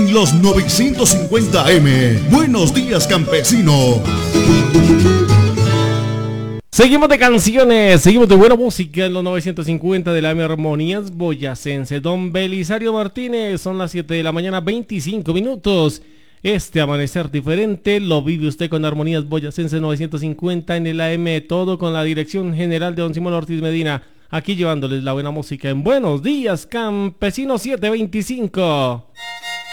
en los 950M. Buenos días, campesino. Seguimos de canciones, seguimos de buena música en los 950 de la M Armonías Boyacense. Don Belisario Martínez, son las 7 de la mañana, 25 minutos. Este amanecer diferente lo vive usted con Armonías Boyacense 950 en el AM, todo con la dirección general de don Simón Ortiz Medina. Aquí llevándoles la buena música en Buenos Días, Campesino 725.